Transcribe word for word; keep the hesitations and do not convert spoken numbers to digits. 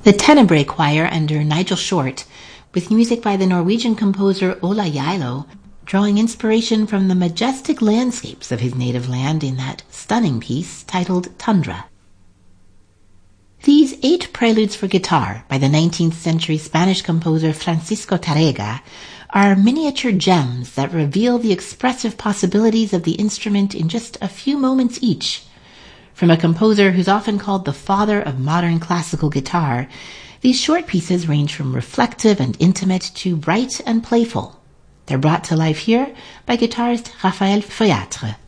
The Tenebrae Choir under Nigel Short, with music by the Norwegian composer Ola Gjeilo, drawing inspiration from the majestic landscapes of his native land in that stunning piece titled Tundra. These eight preludes for guitar by the nineteenth century Spanish composer Francisco Tárrega are miniature gems that reveal the expressive possibilities of the instrument in just a few moments each. From a composer who's often called the father of modern classical guitar, these short pieces range from reflective and intimate to bright and playful. They're brought to life here by guitarist Raphaël Feuillatre.